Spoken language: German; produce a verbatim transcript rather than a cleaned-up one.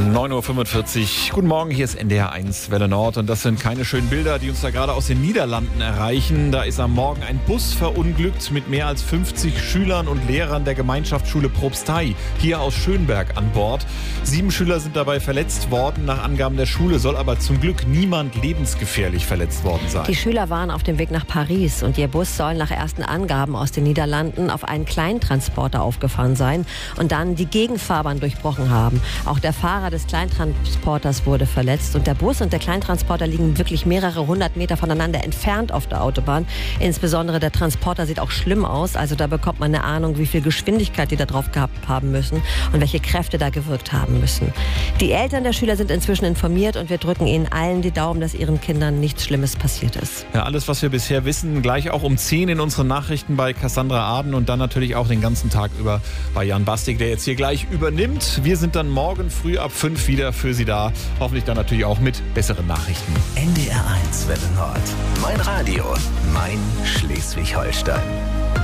neun Uhr fünfundvierzig. Guten Morgen, hier ist N D R eins Welle Nord und das sind keine schönen Bilder, die uns da gerade aus den Niederlanden erreichen. Da ist am Morgen ein Bus verunglückt mit mehr als fünfzig Schülern und Lehrern der Gemeinschaftsschule Probstei hier aus Schönberg an Bord. Sieben Schüler sind dabei verletzt worden. Nach Angaben der Schule soll aber zum Glück niemand lebensgefährlich verletzt worden sein. Die Schüler waren auf dem Weg nach Paris und ihr Bus soll nach ersten Angaben aus den Niederlanden auf einen Kleintransporter aufgefahren sein und dann die Gegenfahrbahn durchbrochen haben. Auch der Fahrer des Kleintransporters wurde verletzt und der Bus und der Kleintransporter liegen wirklich mehrere hundert Meter voneinander entfernt auf der Autobahn. Insbesondere der Transporter sieht auch schlimm aus, also da bekommt man eine Ahnung, wie viel Geschwindigkeit die da drauf gehabt haben müssen und welche Kräfte da gewirkt haben müssen. Die Eltern der Schüler sind inzwischen informiert und wir drücken ihnen allen die Daumen, dass ihren Kindern nichts Schlimmes passiert ist. Ja, alles, was wir bisher wissen, gleich auch um zehn in unseren Nachrichten bei Cassandra Aden und dann natürlich auch den ganzen Tag über bei Jan Bastik, der jetzt hier gleich übernimmt. Wir sind dann morgen früh ab fünf wieder für Sie da. Hoffentlich dann natürlich auch mit besseren Nachrichten. N D R eins Welle Nord. Mein Radio, mein Schleswig-Holstein.